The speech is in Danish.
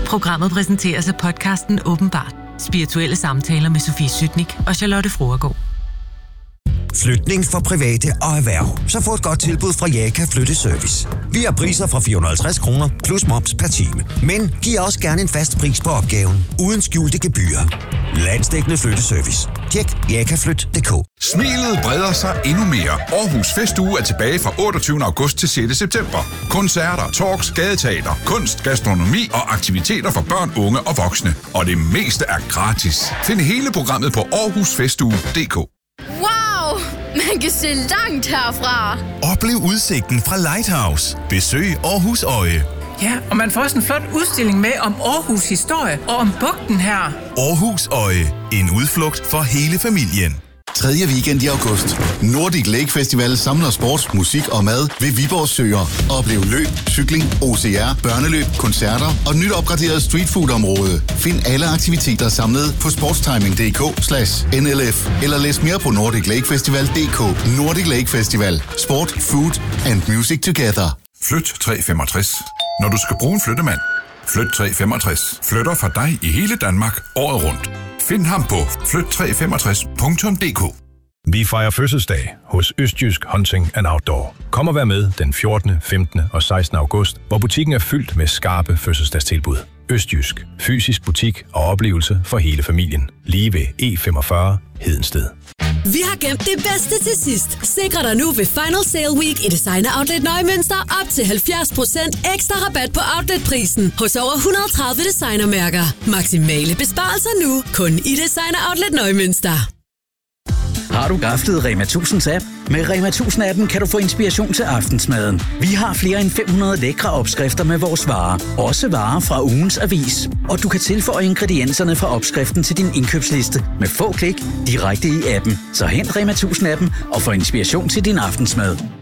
Programmet præsenteres af podcasten Åbenbart. Spirituelle samtaler med Sofie Sytnik og Charlotte Fruergaard. Flytning for private og erhverv. Så få et godt tilbud fra Jaka Flytteservice. Vi har priser fra 450 kroner plus moms per time. Men giv også gerne en fast pris på opgaven, uden skjulte gebyrer. Landsdækkende flytteservice. Tjek jakaflyt.dk. Smilet breder sig endnu mere. Aarhus Festuge er tilbage fra 28. august til 6. september. Koncerter, talks, gadeteater, kunst, gastronomi og aktiviteter for børn, unge og voksne. Og det meste er gratis. Find hele programmet på aarhusfestuge.dk. Wow! Man kan se langt herfra. Oplev udsigten fra Lighthouse. Besøg Aarhus Øje. Ja, og man får også en flot udstilling med om Aarhus historie og om bugten her. Aarhus Øje. En udflugt for hele familien. 3. weekend i august. Nordic Lake Festival samler sport, musik og mad ved Viborg Søer. Oplev løb, cykling, OCR, børneløb, koncerter og nyt opgraderet streetfood-område. Find alle aktiviteter samlet på sportstiming.dk/NLF eller læs mere på nordiclakefestival.dk. Nordic Lake Festival. Sport, food and music together. Flyt 365. Når du skal bruge en flyttemand. Flyt 365. Flytter for dig i hele Danmark året rundt. Find ham på flyt365.dk. Vi fejrer fødselsdag hos Østjysk Hunting and Outdoor. Kom og vær med den 14., 15. og 16. august, hvor butikken er fyldt med skarpe fødselsdagstilbud. Østjysk. Fysisk butik og oplevelse for hele familien. Lige ved E45 Hedensted. Vi har gemt det bedste til sidst. Sikre dig nu ved Final Sale Week i Designer Outlet Nøjmønster op til 70% ekstra rabat på outletprisen hos over 130 designermærker. Maksimale besparelser nu, kun i Designer Outlet Nøjmønster. Har du gaflet Rema 1000's app? Med Rema 1000-appen kan du få inspiration til aftensmaden. Vi har flere end 500 lækre opskrifter med vores varer. Også varer fra ugens avis. Og du kan tilføje ingredienserne fra opskriften til din indkøbsliste med få klik direkte i appen. Så hent Rema 1000-appen og få inspiration til din aftensmad.